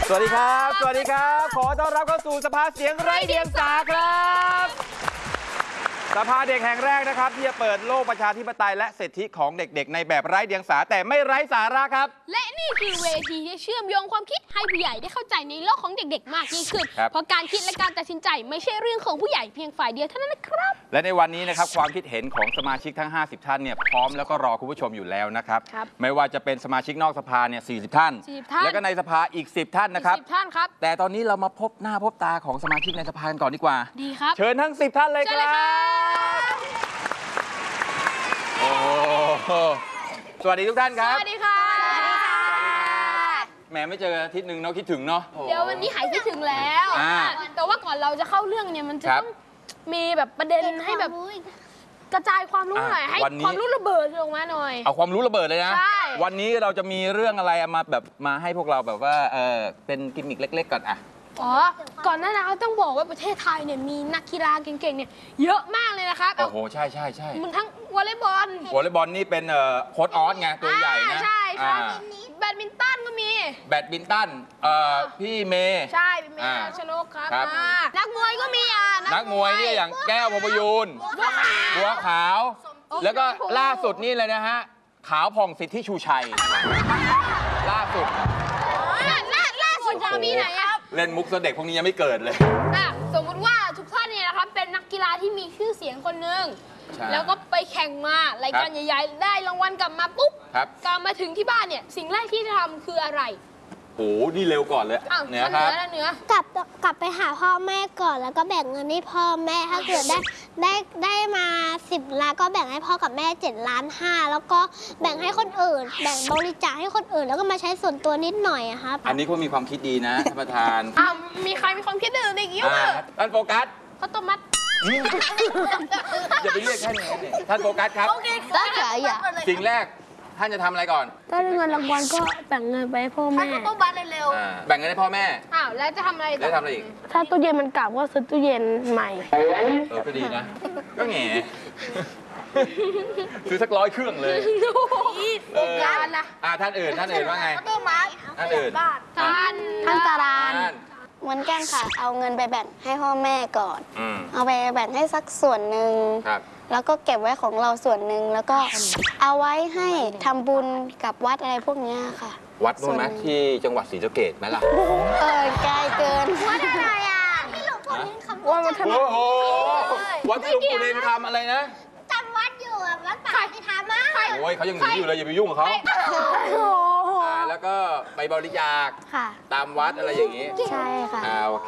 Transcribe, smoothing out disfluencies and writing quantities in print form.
สวัสดีครับ สวัสดีครับ ขอต้อนรับเข้าสู่สภาเสียงไร้เดียงสาครับสภาเด็กแห่งแรกนะครับที่จะเปิดโลกประชาธิปไตยและสิทธิของเด็กๆในแบบไร้เดียงสาแต่ไม่ไร้สาระครับและนี่คือเวทีที่เชื่อมโยงความคิดให้ผู้ใหญ่ได้เข้าใจในโลกของเด็กๆมากยิ่งขึ้นเพราะการคิดและการตัดสินใจไม่ใช่เรื่องของผู้ใหญ่เพียงฝ่ายเดียวเท่านั้นนะครับและในวันนี้นะครับความคิดเห็นของสมาชิกทั้ง50ท่านเนี่ยพร้อมแล้วก็รอคุณผู้ชมอยู่แล้วนะครับไม่ว่าจะเป็นสมาชิกนอกสภาเนี่ย40ท่านแล้วก็ในสภาอีก10ท่านนะครับ 10ท่านครับแต่ตอนนี้เรามาพบหน้าพบตาของสมาชิกในสภากันก่อนดีกว่าดีครับเชิญทั้ง10ท่านเลยครับโอ้สวัสดีทุกท่านครับสวัสดีค่ะแหมไม่เจออาทิตย์หนึ่งเนาะคิดถึงเนาะเดี๋ยววันนี้หายคิดถึงแล้วแต่ว่าก่อนเราจะเข้าเรื่องเนี่ยมันจะต้องมีแบบประเด็นให้แบบกระจายความรู้หน่อยให้ความรู้ระเบิดลงมาหน่อยเอาความรู้ระเบิดเลยนะวันนี้เราจะมีเรื่องอะไรมาแบบมาให้พวกเราแบบว่าเป็นกิมมิคเล็กๆก่อนอ่ะก่อนหน้านั้นต้องบอกว่าประเทศไทยเนี่ยมีนักกีฬาเก่งๆเนี่ยเยอะมากเลยนะครับโอ้โหใช่มันทั้งวอลเลย์บอลนี่เป็นโค้ชออสไงตัวใหญ่นะใช่แบดมินตันก็มีแบดมินตันพี่เมย์ใช่พี่เมย์ชนกครับนักมวยก็มีนักมวยนี่อย่างแก้วพยูนบัวขาวแล้วก็ล่าสุดนี่เลยนะฮะขาวผ่องสิทธิชูชัยล่าสุดจะมีไหนครับเล่นมุกเด็กพวกนี้ยังไม่เกิดเลยสมมุติว่าทุกท่านเนี่ยนะครับเป็นนักกีฬาที่มีชื่อเสียงคนหนึ่งแล้วก็ไปแข่งมารายการใหญ่ๆได้รางวัลกลับมาปุ๊บกลับมาถึงที่บ้านเนี่ยสิ่งแรกที่จะทำคืออะไรโอ้นี่เร็วก่อนเลยเนื้อครับกลับไปหาพ่อแม่ก่อนแล้วก็แบ่งเงินให้พ่อแม่ถ้าเกิดได้มา10 ล้านก็แบ่งให้พ่อกับแม่7.5 ล้านแล้วก็แบ่งให้คนอื่นแบ่งบริจาคให้คนอื่นแล้วก็มาใช้ส่วนตัวนิดหน่อยครับอันนี้ก็มีความคิดดีนะท่านประธานมีใครมีความคิดอื่นอีกเยอะท่านโฟกัสข้าวต้มมัดอย่าไปเรียกท่านอย่างนี้ท่านโฟกัสครับสิ่งแรกท่านจะทำอะไรก่อนถ้าได้เงินรางวัลก็แบ่งเงินไปให้พ่อแม่ต้องบัตรเร็วแบ่งเงินให้พ่อแม่แล้วจะทำอะไรแล้วทำอะไรอีกถ้าตู้เย็นมันกลับก็ซื้อตู้เย็นใหม่ก็ดีนะก็แง่ซื้อสัก100 เครื่องเลยการนะท่านอื่นว่าไงท่านอื่นท่านตารานเหมือนกันค่ะเอาเงินไปแบ่งให้พ่อแม่ก่อนเอาไปแบ่งให้สักส่วนหนึ่งแล้วก็เก็บไว้ของเราส่วนหนึ่งแล้วก็เอาไว้ให้ทำบุญกับวัดอะไรพวกนี้ค่ะวัดนู้นไหมที่จังหวัดศรีสะเกษไหมล่ะไกลเกินวัดอะไรที่หลวงปู่เน้นคำว่ามันโอ้โหวัดที่หลวงปู่เน้นทำอะไรนะจำวัดอยู่วัดป่าที่ทำมาโอ้ยเขายังหนีอยู่เลยอย่าไปยุ่งกับเขาแล้วก็ไปบริจาคตามวัดอะไรอย่างนี้ใช่ค่ะโอเค